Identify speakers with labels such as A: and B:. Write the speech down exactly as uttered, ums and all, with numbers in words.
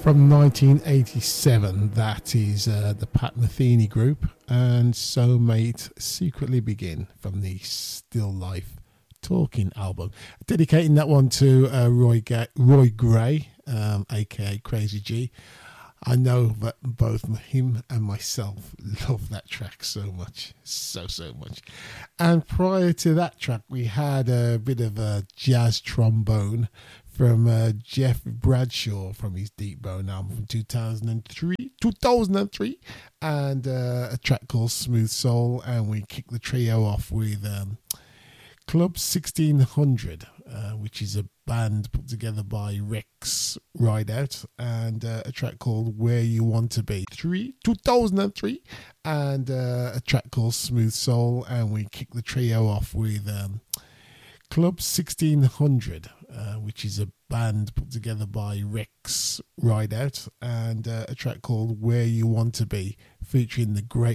A: From nineteen eighty-seven, that is uh, the Pat Metheny Group, and So May It Secretly Begin from the Still Life Talking album. Dedicating that one to uh, Roy, Ga- Roy Gray, um, aka Crazy G. I know that both him and myself love that track so much, so, so much. And prior to that track, we had a bit of a jazz trombone from uh, Jeff Bradshaw from his Deep Bone album from two thousand three, two thousand three, and uh, a track called Smooth Soul. And we kicked the trio off with um, Club sixteen hundred, uh, which is a band put together by Rex Rideout, and uh, a track called Where You Want to Be, three, two thousand three, and uh, a track called Smooth Soul. And we kicked the trio off with um, Club sixteen hundred, uh, which is a band put together by Rex Rideout, and uh, a track called Where You Want to Be, featuring the great